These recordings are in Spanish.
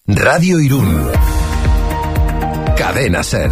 Radio Irún. Cadena SER.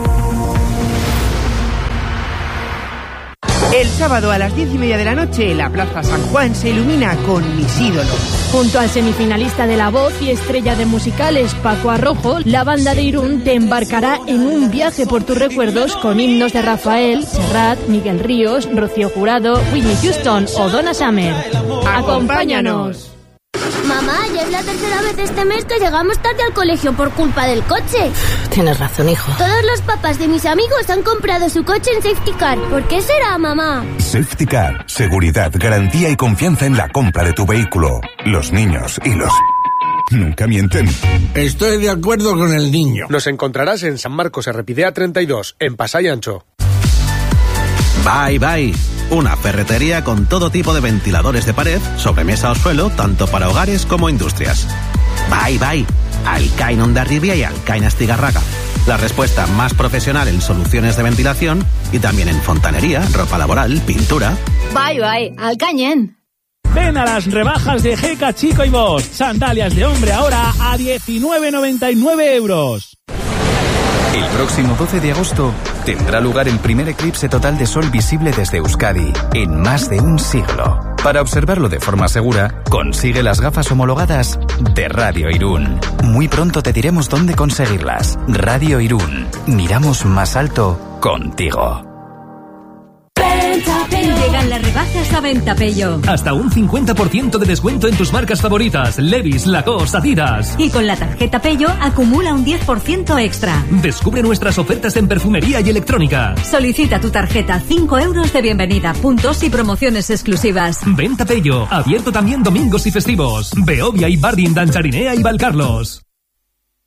El sábado a las 10:30 de la noche, la Plaza San Juan se ilumina con Mis ídolos. Junto al semifinalista de La Voz y estrella de musicales Paco Arrojo, la banda de Irún te embarcará en un viaje por tus recuerdos con himnos de Rafael, Serrat, Miguel Ríos, Rocío Jurado, Whitney Houston o Donna Summer. ¡Acompáñanos! Mamá, ya es la tercera vez este mes que llegamos tarde al colegio por culpa del coche. Tienes razón, hijo. Todos los papás de mis amigos han comprado su coche en Safety Car. ¿Por qué será, mamá? Safety Car. Seguridad, garantía y confianza en la compra de tu vehículo. Los niños y los... nunca mienten. Estoy de acuerdo con el niño. Nos encontrarás en San Marcos Errepidea 32, en Pasay Ancho. Bye Bye, una ferretería con todo tipo de ventiladores de pared, sobremesa o suelo, tanto para hogares como industrias. Bye Bye, Alcain Hondarribia y Alcain Astigarraga. La respuesta más profesional en soluciones de ventilación y también en fontanería, ropa laboral, pintura. Bye Bye, Alcañen. Ven a las rebajas de Jeca Chico y Boss. Sandalias de hombre ahora a 19,99 euros. El próximo 12 de agosto tendrá lugar el primer eclipse total de sol visible desde Euskadi en más de un siglo. Para observarlo de forma segura, consigue las gafas homologadas de Radio Irún. Muy pronto te diremos dónde conseguirlas. Radio Irún. Miramos más alto contigo. Llegan las rebajas a Ventapello. Hasta un 50% de descuento en tus marcas favoritas. Levi's, Lacoste, Adidas. Y con la tarjeta Pello acumula un 10% extra. Descubre nuestras ofertas en perfumería y electrónica. Solicita tu tarjeta, 5 euros de bienvenida, puntos y promociones exclusivas. Ventapello, abierto también domingos y festivos. Beovia y Bardin, Dancharinea y Valcarlos.